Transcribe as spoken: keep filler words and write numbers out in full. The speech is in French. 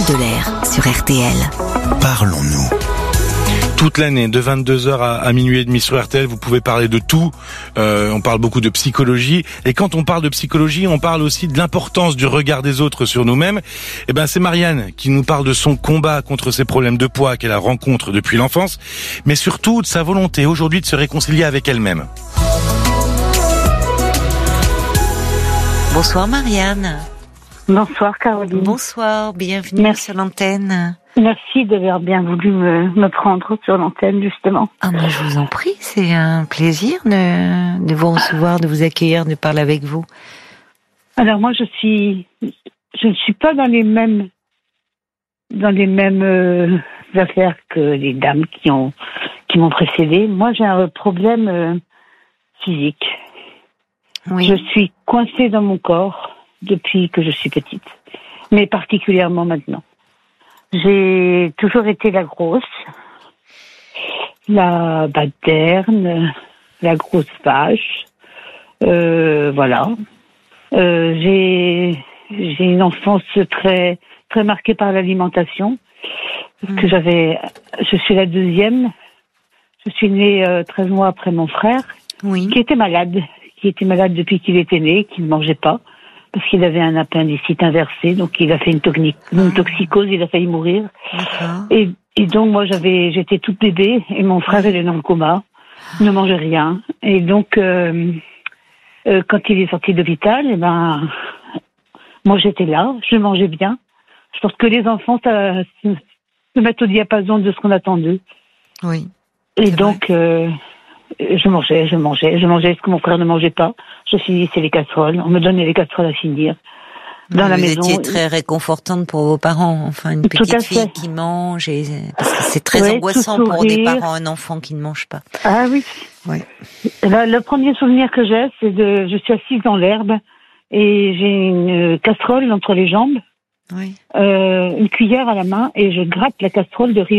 de l'air sur R T L. Parlons-nous. Toute l'année, de vingt-deux heures à, à minuit et demi sur R T L, vous pouvez parler de tout. Euh, on parle beaucoup de psychologie. Et quand on parle de psychologie, on parle aussi de l'importance du regard des autres sur nous-mêmes. Et ben, c'est Marianne qui nous parle de son combat contre ces problèmes de poids qu'elle rencontre depuis l'enfance, mais surtout de sa volonté aujourd'hui de se réconcilier avec elle-même. Bonsoir Marianne. Bonsoir Caroline. Bonsoir, bienvenue Merci. Sur l'antenne. Merci d'avoir bien voulu me, me prendre sur l'antenne, justement. Ah, mais je vous en prie, c'est un plaisir de, de vous recevoir, de vous accueillir, de parler avec vous. Alors moi, je suis, je ne suis pas dans les mêmes, dans les mêmes euh, affaires que les dames qui ont, qui m'ont précédée. Moi, j'ai un problème euh, physique. Oui. Je suis coincée dans mon corps depuis que je suis petite, mais particulièrement maintenant. J'ai toujours été la grosse, la baderne, la grosse vache, euh, voilà. Euh, j'ai j'ai une enfance très très marquée par l'alimentation. Mmh. Que j'avais, je suis la deuxième. Je suis née euh, treize mois après mon frère, oui. qui était malade, qui était malade depuis qu'il était né, qui ne mangeait pas. Parce qu'il avait un appendicite inversé, donc il a fait une, tonique, une toxicose, il a failli mourir. Et, et donc moi j'avais, j'étais toute bébé et mon frère il est dans le coma, il ne mangeait rien. Et donc euh, euh, quand il est sorti de l'hôpital, eh ben moi j'étais là, je mangeais bien. Je pense que les enfants ça, se mettent au diapason de ce qu'on attend d'eux. Oui. Et donc euh, je mangeais, je mangeais, je mangeais ce que mon frère ne mangeait pas. Je finissais les casseroles. On me donnait les casseroles à finir. Dans vous la maison. Vous étiez très réconfortante pour vos parents. Enfin, une petite fille qui mange. Et... Parce que c'est très oui, angoissant pour des parents, un enfant qui ne mange pas. Ah oui. Oui. Là, le premier souvenir que j'ai, c'est de, je suis assise dans l'herbe et j'ai une casserole entre les jambes. Oui. Euh, une cuillère à la main et je gratte la casserole de riz.